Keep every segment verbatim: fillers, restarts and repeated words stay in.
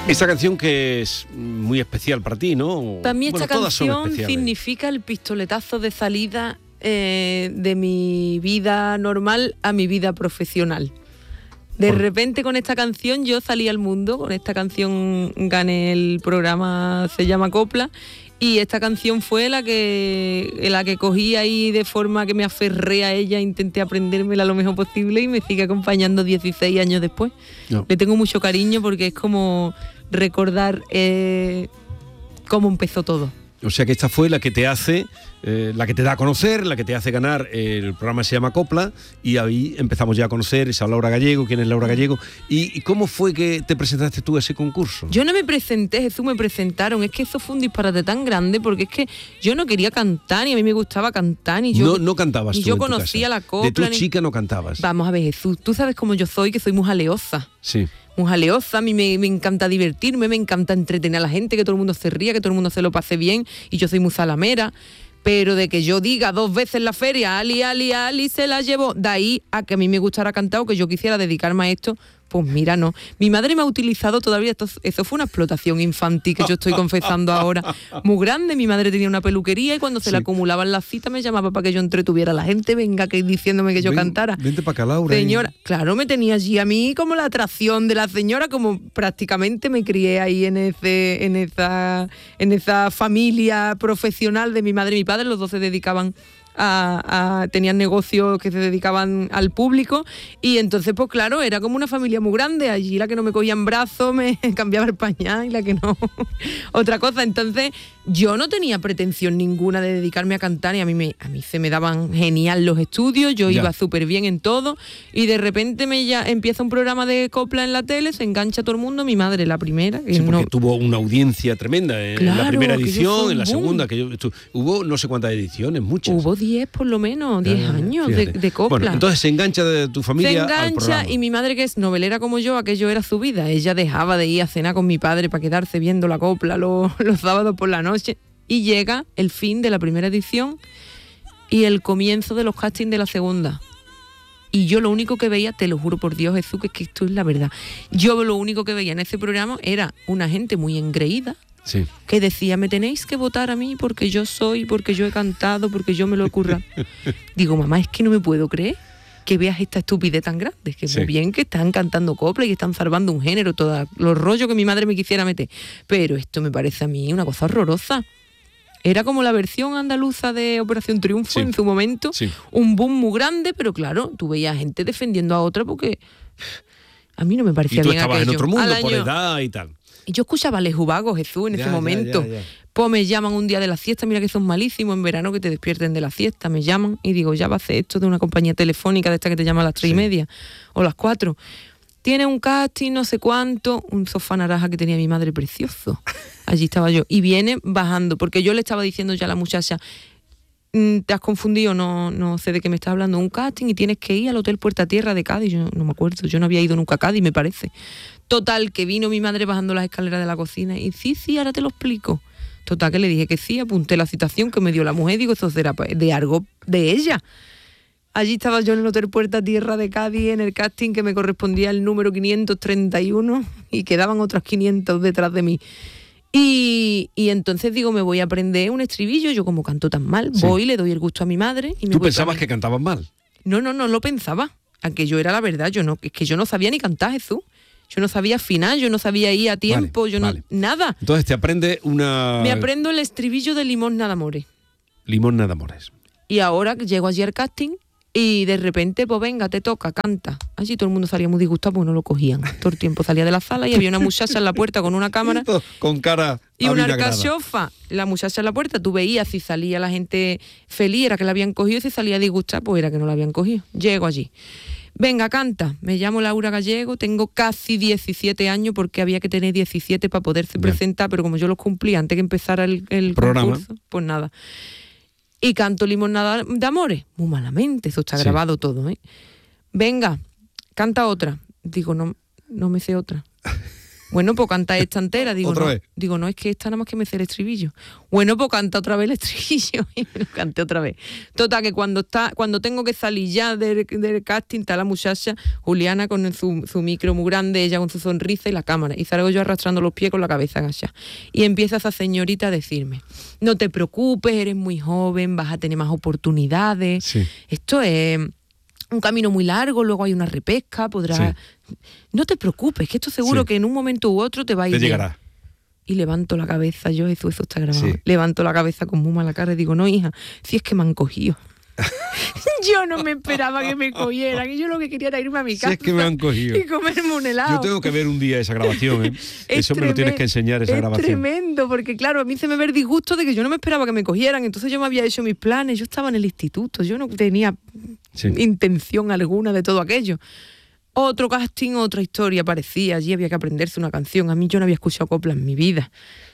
Esta canción que es muy especial para ti, ¿no? Para mí esta bueno, canción significa el pistoletazo de salida eh, de mi vida normal a mi vida profesional. De Por... repente con esta canción yo salí al mundo, con esta canción gané el programa Se llama Copla, y esta canción fue la que la que cogí ahí de forma que me aferré a ella, intenté aprendérmela lo mejor posible y me sigue acompañando dieciséis años después. No. Le tengo mucho cariño porque es como recordar eh, cómo empezó todo. O sea que esta fue la que te hace, eh, la que te da a conocer, la que te hace ganar. El programa Se llama Copla y ahí empezamos ya a conocer esa Laura Gallego, quién es Laura Gallego. ¿Y, y cómo fue que te presentaste tú a ese concurso? Yo no me presenté, Jesús, me presentaron. Es que eso fue un disparate tan grande porque es que yo no quería cantar y a mí me gustaba cantar. Y yo, no, no cantabas y tú yo en conocía tu casa. la copla. De tu ni... chica no cantabas. Vamos a ver, Jesús, tú sabes cómo yo soy, que soy muy jaleosa. Sí. Muy jaleosa, a mí me, me encanta divertirme, me encanta entretener a la gente, que todo el mundo se ría, que todo el mundo se lo pase bien, y yo soy muy salamera, pero de que yo diga dos veces en la feria, Ali, Ali, Ali, se la llevo, de ahí a que a mí me gustara cantar o que yo quisiera dedicarme a esto, pues mira, no. Mi madre me ha utilizado todavía, esto, eso fue una explotación infantil que yo estoy confesando ahora, muy grande. Mi madre tenía una peluquería y cuando se sí. le acumulaban las citas me llamaba para que yo entretuviera a la gente, venga, que diciéndome que yo Ven, cantara. Vente para acá, Laura. Señora, y... claro, me tenía allí a mí como la atracción de la señora, como prácticamente me crié ahí en ese, en esa, en esa familia profesional de mi madre y mi padre, los dos se dedicaban A, a, tenían negocios que se dedicaban al público y entonces pues claro, era como una familia muy grande, allí la que no me cogía en brazos me cambiaba el pañal y la que no otra cosa. Entonces yo no tenía pretensión ninguna de dedicarme a cantar y a mí, me, a mí se me daban genial los estudios, yo ya. iba súper bien en todo y de repente me ya empieza un programa de copla en la tele, se engancha todo el mundo, mi madre la primera. Sí, porque no... tuvo una audiencia tremenda en claro, la primera edición, en la boom. segunda, que yo, tu, hubo no sé cuántas ediciones, muchas. Hubo diez por lo menos, diez ah, años de, de copla. Bueno, entonces se engancha de tu familia Se engancha al programa. Y mi madre, que es novelera como yo, aquello era su vida. Ella dejaba de ir a cenar con mi padre para quedarse viendo la copla los, los sábados por la noche. Y llega el fin de la primera edición y el comienzo de los castings de la segunda. Y yo lo único que veía, te lo juro por Dios, Jesús, que es que esto es la verdad. Yo lo único que veía en ese programa era una gente muy engreída. Sí. Que decía, me tenéis que votar a mí porque yo soy, porque yo he cantado, porque yo me lo he currado. Digo, mamá, es que no me puedo creer que veas esta estupidez tan grande. Que sí. Muy bien que están cantando copla y están salvando un género, todos los rollos que mi madre me quisiera meter. Pero esto me parece a mí una cosa horrorosa. Era como la versión andaluza de Operación Triunfo sí. en su momento. Sí. Un boom muy grande, pero claro, tú veías gente defendiendo a otra porque a mí no me parecía bien aquello. Y tú estabas en otro mundo por edad y tal. Y yo escuchaba a Les Jubagos, Jesús, en ya, ese momento. Ya, ya, ya. Pues me llaman un día de la siesta, mira que son malísimos en verano que te despierten de la siesta. Me llaman y digo, ya va a hacer esto de una compañía telefónica de esta que te llama a las tres sí. y media o las cuatro. Tiene un casting, no sé cuánto, un sofá naranja que tenía mi madre precioso. Allí estaba yo. Y viene bajando, porque yo le estaba diciendo ya a la muchacha, te has confundido, no, no sé de qué me estás hablando, un casting y tienes que ir al Hotel Puerta Tierra de Cádiz. Yo no me acuerdo, yo no había ido nunca a Cádiz, me parece. Total, que vino mi madre bajando las escaleras de la cocina y sí, sí, ahora te lo explico. Total, que le dije que sí, apunté la citación que me dio la mujer, digo, eso será de algo de ella. Allí estaba yo en el Hotel Puerta Tierra de Cádiz, en el casting que me correspondía el número quinientos treinta y uno y quedaban otros quinientos detrás de mí. Y, y entonces digo, me voy a aprender un estribillo, yo como canto tan mal, sí. voy, le doy el gusto a mi madre. Y me ¿Tú voy pensabas que cantabas mal? No, no, no lo pensaba, aquello era la verdad, yo no, es que yo no sabía ni cantar, Jesús. Yo no sabía afinar, yo no sabía ir a tiempo, vale, yo no... Vale. Nada. Entonces te aprende una... Me aprendo el estribillo de Limón Nada Amores. Limón Nada Amores. Y ahora llego allí al casting y de repente, pues venga, te toca, canta. Allí todo el mundo salía muy disgustado porque no lo cogían. Todo el tiempo salía de la sala y había una muchacha en la puerta con una cámara. Con cara y una alcachofa. La muchacha en la puerta, tú veías si salía la gente feliz, era que la habían cogido, y si salía disgustada, pues era que no la habían cogido. Llego allí. Venga, canta. Me llamo Laura Gallego, tengo casi diecisiete años porque había que tener diecisiete para poderse Bien. presentar, pero como yo los cumplí antes que empezara el, el concurso, pues nada. Y canto Limón Nada de Amores, muy malamente, eso está sí. grabado todo, ¿eh? Venga, canta otra. Digo, no, no me sé otra. Bueno, pues canta esta entera. Digo, ¿Otra no, vez? digo, no, es que esta nada más que me sé el estribillo. Bueno, pues canta otra vez el estribillo. Y me lo canté otra vez. Total, que cuando está, cuando tengo que salir ya del, del casting, está la muchacha, Juliana, con su, su micro muy grande, ella con su sonrisa y la cámara. Y salgo yo arrastrando los pies con la cabeza agachada. Y empieza esa señorita a decirme, no te preocupes, eres muy joven, vas a tener más oportunidades. Sí. Esto es un camino muy largo, luego hay una repesca, podrás... Sí. No te preocupes, que esto seguro sí. que en un momento u otro te va a ir Te bien. llegará. Y levanto la cabeza, yo, eso, eso está grabado. Sí. Levanto la cabeza con muy mala cara y digo, no, hija, si es que me han cogido. Yo no me esperaba que me cogieran, y yo lo que quería era irme a mi casa. Si es que me han cogido. Y comerme un helado. Yo tengo que ver un día esa grabación, ¿eh? Eso tremendo, me lo tienes que enseñar, esa es grabación. Es tremendo, porque claro, a mí se me ve el disgusto de que yo no me esperaba que me cogieran, entonces yo me había hecho mis planes, yo estaba en el instituto, yo no tenía sí. intención alguna de todo aquello. Otro casting, otra historia parecía, allí había que aprenderse una canción, a mí yo no había escuchado copla en mi vida.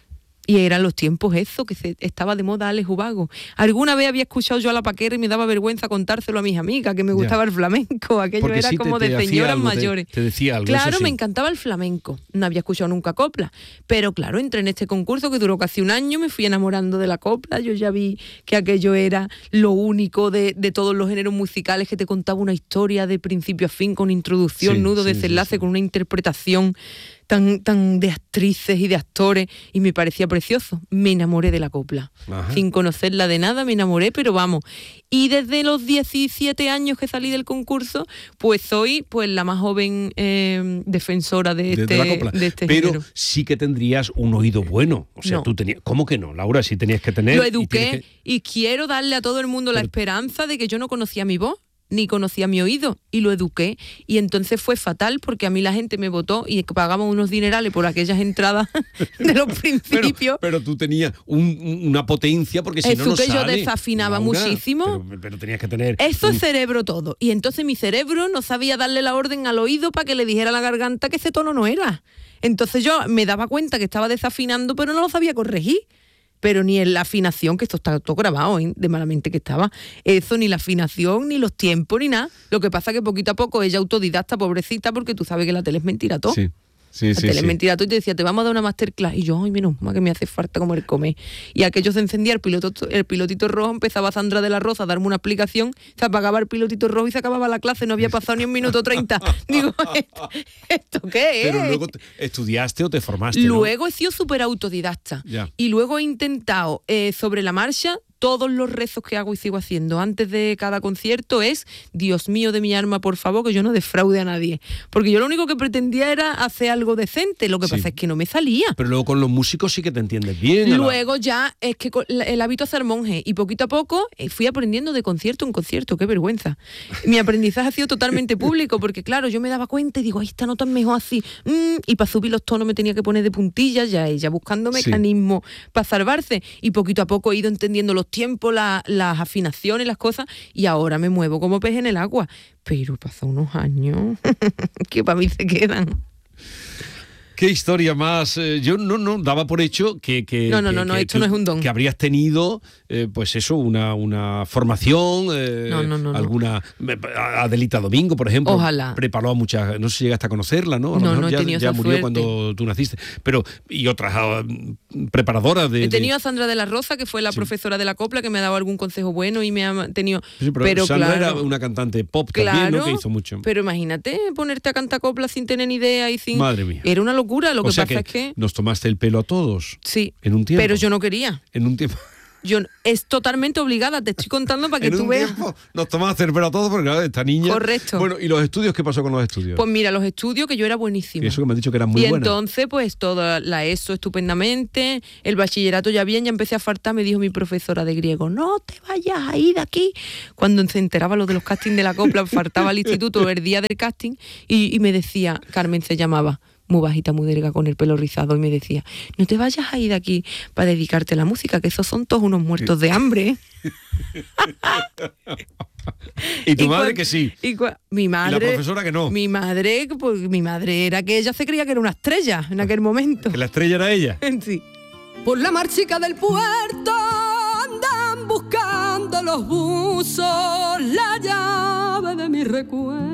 Y eran los tiempos eso, que se, estaba de moda Alex Ubago. Alguna vez había escuchado yo a la Paquera y me daba vergüenza contárselo a mis amigas, que me gustaba ya. el flamenco. Aquello Porque era sí como te, de te señoras algo, mayores. Te, te decía algo. Claro, sí. me encantaba el flamenco. No había escuchado nunca copla. Pero claro, entré en este concurso que duró casi un año, me fui enamorando de la copla. Yo ya vi que aquello era lo único de, de todos los géneros musicales, que te contaba una historia de principio a fin, con introducción, sí, nudo, sí, desenlace, sí, sí. con una interpretación tan, tan de actrices y de actores, y me parecía precioso. Me enamoré de la copla. Ajá. Sin conocerla de nada, me enamoré, pero vamos. Y desde los diecisiete años que salí del concurso, pues soy pues la más joven eh, defensora de, de, este, de, la copla. de este pero género. Sí que tendrías un oído bueno. O sea, no. tú tenías... ¿Cómo que no, Laura? Sí tenías que tener... Lo eduqué y, que... y quiero darle a todo el mundo pero... la esperanza de que yo no conocía mi voz, ni conocía mi oído, y lo eduqué, y entonces fue fatal porque a mí la gente me votó y pagamos unos dinerales por aquellas entradas de los principios. Pero, pero tú tenías un, una potencia, porque si Eso no, no que sale. yo desafinaba Laura, muchísimo. Pero, pero tenías que tener... Eso un... es cerebro todo. Y entonces mi cerebro no sabía darle la orden al oído para que le dijera a la garganta que ese tono no era. Entonces yo me daba cuenta que estaba desafinando, pero no lo sabía corregir. Pero ni en la afinación, que esto está todo grabado, ¿eh? De malamente que estaba, eso, ni la afinación, ni los tiempos, ni nada. Lo que pasa es que poquito a poco ella autodidacta, pobrecita, porque tú sabes que la tele es mentira todo. Sí. Sí, la sí, tele sí. es mentira todo, y te decía, te vamos a dar una masterclass. Y yo, ay, menos mal que me hace falta comer comer. Y aquello se encendía, el, piloto, el pilotito rojo, empezaba Sandra de la Rosa a darme una explicación, se apagaba el pilotito rojo y se acababa la clase, no había pasado ni un minuto treinta. Digo, ¿esto, ¿esto qué es? Pero luego estudiaste o te formaste, Luego ¿no? he sido súper autodidacta. Ya. Y luego he intentado, eh, sobre la marcha, todos los rezos que hago y sigo haciendo antes de cada concierto es, Dios mío de mi alma, por favor, que yo no defraude a nadie. Porque yo lo único que pretendía era hacer algo decente, lo que sí. pasa es que no me salía. Pero luego con los músicos sí que te entiendes bien. Luego la... ya es que el hábito hacer monje, y poquito a poco fui aprendiendo de concierto en concierto, qué vergüenza. Mi aprendizaje ha sido totalmente público, porque claro, yo me daba cuenta y digo, ay, esta nota es mejor así. Mm, y para subir los tonos me tenía que poner de puntillas, ya ella buscando mecanismos sí. para salvarse. Y poquito a poco he ido entendiendo los tiempos, la, las afinaciones, las cosas, y ahora me muevo como pez en el agua. Pero pasan unos años que para mí se quedan. Qué historia más. Eh, yo no, no daba por hecho que. que no, no, que, no, no, que esto no es un don. Que habrías tenido, eh, pues eso, una, una formación. Eh, no, no, no, alguna. No. Adelita Domingo, por ejemplo. Ojalá. Preparó a muchas. No sé si llegaste a conocerla, ¿no? A lo no, mejor no he ya, tenido ya esa murió suerte. Cuando tú naciste. Pero, y otras uh, preparadoras de. He tenido de... a Sandra de la Rosa, que fue la sí. profesora de la copla, que me ha dado algún consejo bueno y me ha tenido. Sí, pero, pero Sandra claro, era una cantante pop claro, también, ¿no? Que hizo mucho. Pero imagínate ponerte a cantar copla sin tener ni idea y sin. Madre mía. Era una locura. Lo o que sea pasa que es que. Nos tomaste el pelo a todos. Sí. En un tiempo. Pero yo no quería. En un tiempo. Yo, es totalmente obligada, te estoy contando para que en tú un veas. Tiempo nos tomaste el pelo a todos porque claro, esta niña. Correcto. Bueno, ¿y los estudios? ¿Qué pasó con los estudios? Pues mira, los estudios, que yo era buenísima. Y eso que me has dicho que eran muy y buenas. Y entonces, pues toda la ESO estupendamente, el bachillerato ya bien, ya empecé a faltar, me dijo mi profesora de griego, no te vayas a ir de aquí. Cuando se enteraba lo de los castings de la copla, faltaba al instituto el día del casting y, y me decía, Carmen se llamaba, muy bajita, muy delga, con el pelo rizado, y me decía, no te vayas a ir de aquí para dedicarte a la música, que esos son todos unos muertos de hambre. ¿Y tu y madre cuan, que sí? Y cua, mi madre, ¿Y la profesora que no? Mi madre, pues mi madre era que ella se creía que era una estrella en aquel momento. ¿Que la estrella era ella? Sí. Por la marchica del puerto andan buscando los buzos la llave de mi recuerdo.